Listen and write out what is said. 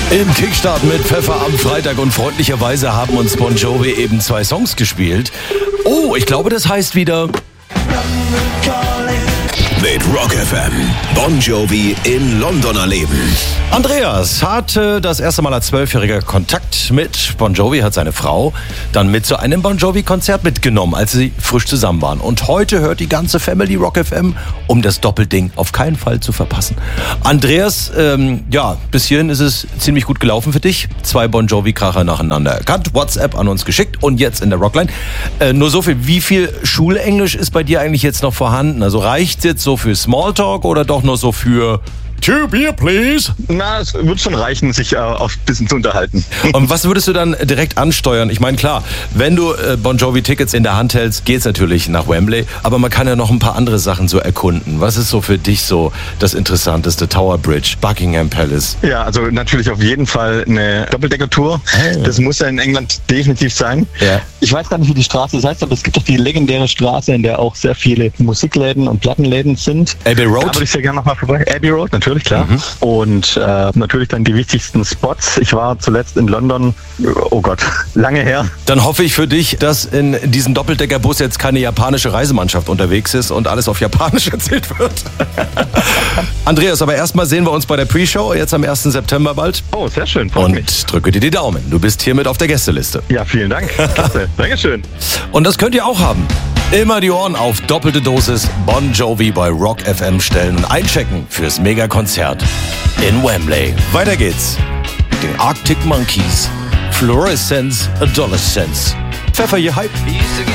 Im Kickstart mit Pfeffer am Freitag und freundlicherweise haben uns Bon Jovi eben 2 Songs gespielt. Oh, ich glaube, das heißt wieder... Mit Rock FM. Bon Jovi in London erleben. Andreas hatte das erste Mal als 12-Jähriger Kontakt mit Bon Jovi, hat seine Frau dann mit zu einem Bon Jovi-Konzert mitgenommen, als sie frisch zusammen waren. Und heute hört die ganze Family Rock FM, um das Doppelding auf keinen Fall zu verpassen. Andreas, bis hierhin ist es ziemlich gut gelaufen für dich. 2 Bon Jovi-Kracher nacheinander erkannt, WhatsApp an uns geschickt und jetzt in der Rockline. Nur so viel, wie viel Schulenglisch ist bei dir eigentlich jetzt noch vorhanden? Also reicht es jetzt so für Smalltalk oder doch nur so für 2 beer, please? Na, es wird schon reichen, sich auf ein bisschen zu unterhalten. Und was würdest du dann direkt ansteuern? Ich meine, klar, wenn du Bon Jovi-Tickets in der Hand hältst, geht's natürlich nach Wembley. Aber man kann ja noch ein paar andere Sachen so erkunden. Was ist so für dich so das Interessanteste? Tower Bridge, Buckingham Palace? Ja, also natürlich auf jeden Fall eine Doppeldecker-Tour. Hey. Das muss ja in England definitiv sein. Ja. Ich weiß gar nicht, wie die Straße heißt, aber es gibt doch die legendäre Straße, in der auch sehr viele Musikläden und Plattenläden sind. Abbey Road? Da würde ich sehr gerne nochmal vorbei. Abbey Road, natürlich, klar. Und natürlich dann die wichtigsten Spots. Ich war zuletzt in London, oh Gott, lange her. Dann hoffe ich für dich, dass in diesem Doppeldeckerbus jetzt keine japanische Reisemannschaft unterwegs ist und alles auf Japanisch erzählt wird. Andreas, aber erstmal sehen wir uns bei der Pre-Show, jetzt am 1. September bald. Oh, sehr schön, freut mich. Und drücke dir die Daumen. Du bist hiermit auf der Gästeliste. Ja, vielen Dank. Klasse. Dankeschön. Und das könnt ihr auch haben. Immer die Ohren auf doppelte Dosis Bon Jovi bei Rock FM stellen und einchecken fürs Megakonzert in Wembley. Weiter geht's. Den Arctic Monkeys. Fluorescence Adolescence. Pfeffer, ihr Hype.